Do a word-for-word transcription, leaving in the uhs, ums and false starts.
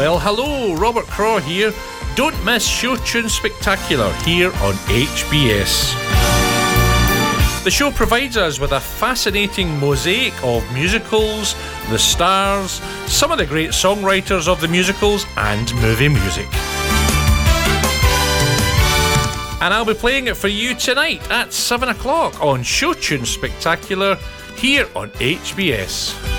Well, hello, Robert Craw here. Don't miss Show Tune Spectacular here on H B S. The show provides us with a fascinating mosaic of musicals, the stars, some of the great songwriters of the musicals, and movie music. And I'll be playing it for you tonight at seven o'clock on Show Tune Spectacular here on H B S.